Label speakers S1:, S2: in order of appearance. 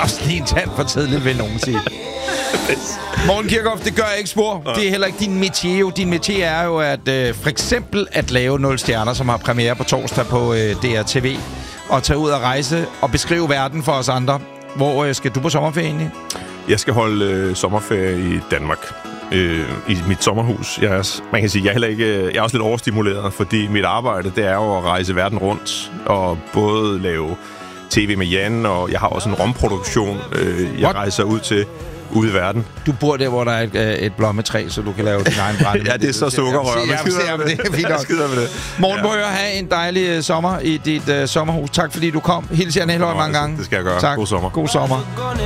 S1: også lige en tand for tidligt, vil nogen sige. Morten Kirchhoff, det gør jeg ikke spor. Det er heller ikke din métier. Din métier er jo at for eksempel at lave 0 stjerner, som har premiere på torsdag på DRTV, og tage ud og rejse og beskrive verden for os andre. Hvor skal du på sommerferie egentlig?
S2: Jeg skal holde sommerferie i Danmark. I mit sommerhus. Man kan sige, jeg er også lidt overstimuleret, fordi mit arbejde, det er jo at rejse verden rundt, og både lave tv med Jan, og jeg har også en romproduktion, jeg rejser ud til ude i verden.
S1: Du bor der, hvor der er et blommetræ, så du kan lave din egen brænde.
S2: Ja, det er så sukkerrør.
S1: Jeg skider med det. Morten Bøger, have en dejlig sommer i dit sommerhus. Tak fordi du kom. Hils Jan Elhøj mange gange.
S2: Det skal jeg gøre.
S1: Tak.
S2: God sommer.
S1: God sommer.